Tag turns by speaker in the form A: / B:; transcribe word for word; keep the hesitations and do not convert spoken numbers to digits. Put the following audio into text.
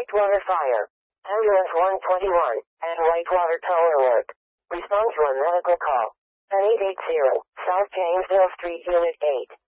A: Whitewater Fire. Ambulance one twenty-one, at Whitewater Tower Work. Respond to a medical call. At eight eighty, South Jamesville Street, Unit eight.